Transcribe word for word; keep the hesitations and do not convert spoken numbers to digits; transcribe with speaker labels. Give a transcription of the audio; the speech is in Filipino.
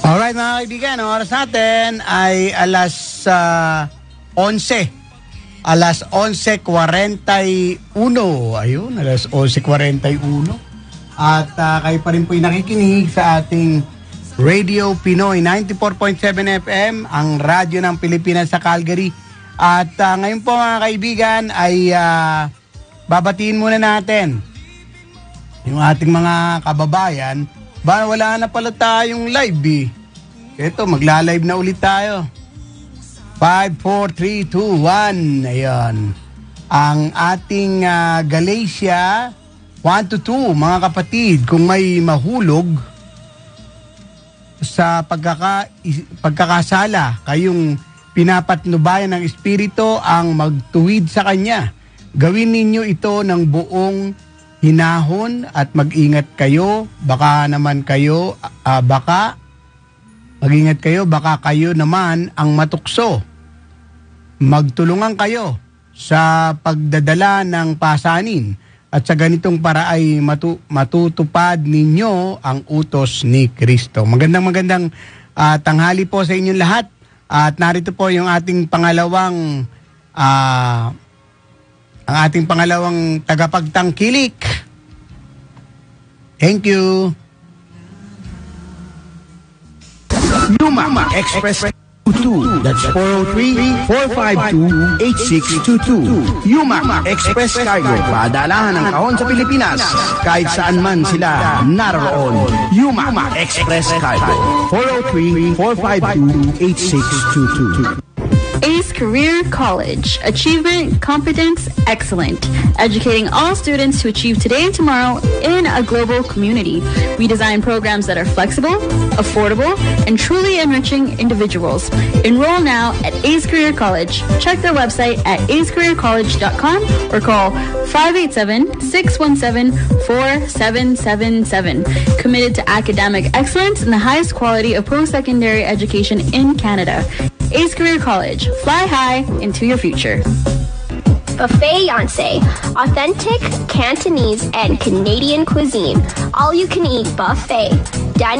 Speaker 1: Alright mga kaibigan, ang oras natin ay alas uh, onse. Alas onse kwarenta y uno. Ayun, alas onse kwarenta y uno. At uh, kayo pa rin po'y nakikinig sa ating Radio Pinoy ninety-four point seven F M, ang radyo ng Pilipinas sa Calgary. At uh, ngayon po mga kaibigan ay uh, babatiin muna natin yung ating mga kababayan. Ba, wala na pala tayong live eh. Ito, magla-live na ulit tayo. five, four, three, two, one. Ayan. Ang ating uh, Galatia one to two, mga kapatid, kung may mahulog sa pagkaka, pagkakasala, kayong pinapatnubayan ng Espiritu ang magtuwid sa Kanya. Gawin ninyo ito ng buong hinahon at mag-ingat kayo. Baka naman kayo, uh, baka Mag-ingat kayo, baka kayo naman ang matukso. Magtulungan kayo sa pagdadala ng pasanin at sa ganitong para ay matu- matutupad ninyo ang utos ni Kristo. Magandang magandang uh, tanghali po sa inyong lahat. At narito po yung ating pangalawang uh, ang ating pangalawang tagapagtangkilik. Thank you.
Speaker 2: Yuma Express twenty-two. That's four oh three, four five two, eight six two two. Yuma Express Cargo. Padalahan ng kahon sa Pilipinas. Kahit saan man sila naroon. Yuma Express Cargo. four oh three, four five two, eight six two two.
Speaker 3: Ace Career College. Achievement, competence, excellent. Educating all students to achieve today and tomorrow in a global community. We design programs that are flexible, affordable, and truly enriching individuals. Enroll now at Ace Career College. Check their website at ace career college dot com or call five eight seven, six one seven, four seven seven seven. Committed to academic excellence and the highest quality of post-secondary education in Canada. Ace Career College. Fly high into your future.
Speaker 4: Buffet Yonsei. Authentic Cantonese and Canadian cuisine. All you can eat buffet.